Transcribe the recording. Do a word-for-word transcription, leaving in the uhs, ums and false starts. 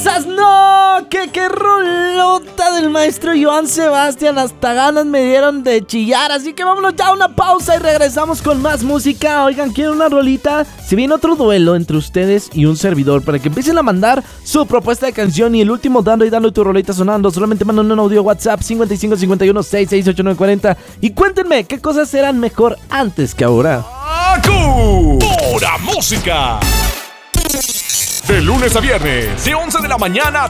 ¡No! ¡Qué, qué rolota del maestro Joan Sebastián! Hasta ganas me dieron de chillar. Así que vámonos ya a una pausa y regresamos con más música. Oigan, ¿quieren una rolita? Si viene otro duelo entre ustedes y un servidor para que empiecen a mandar su propuesta de canción y el último dando y dando tu rolita sonando. Solamente mandan un audio WhatsApp cincuenta y cinco cincuenta y uno sesenta y seis ochenta y nueve cuarenta y cuéntenme qué cosas eran mejor antes que ahora. ¡Acu! ¡Pura música! De lunes a viernes, de once de la mañana a